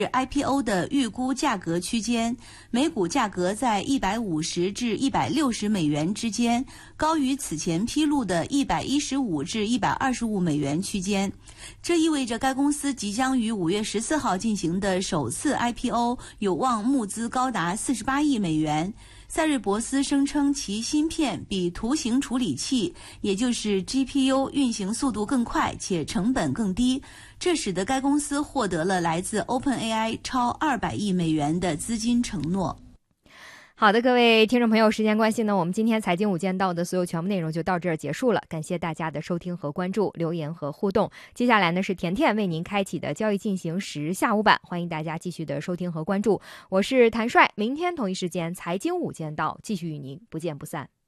IPO 的预估价格区间，每股价格在150至160美元之间，高于此前披露的115至125美元区间。这意味着该公司即将于5月14号进行的首次 IPO 有望募资高达48亿美元。赛瑞博斯声称其芯片比图形处理器，也就是 GPU 运行速度更快且成本更低，这使得该公司获得了来自 OpenAI 超200亿美元的资金承诺。 好的，各位听众朋友，时间关系呢，我们今天财经五件道的所有全部内容就到这儿结束了。感谢大家的收听和关注、留言和互动。接下来呢是甜甜为您开启的交易进行时下午版，欢迎大家继续的收听和关注。我是谭帅，明天同一时间财经五件道继续与您不见不散。